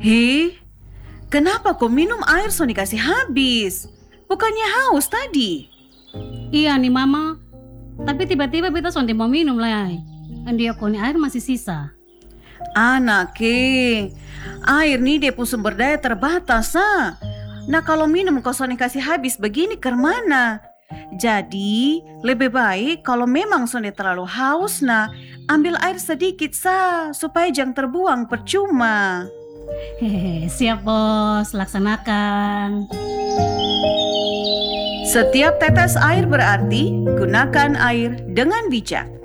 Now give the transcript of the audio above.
Hei, kenapa kau minum air so dikasih habis? Bukannya haus tadi? Iya nih mama, tapi tiba-tiba beta sonde mau minum lah. Dia koni air masih sisa. Anak, air nih dia pun sumber daya terbatas. Nah kalau minum kau so dikasih habis begini ke mana? Jadi lebih baik kalau memang sonde terlalu haus ambil air sedikit supaya jangan terbuang percuma. Hehehe, siap bos, laksanakan. Setiap tetes air berarti gunakan air dengan bijak.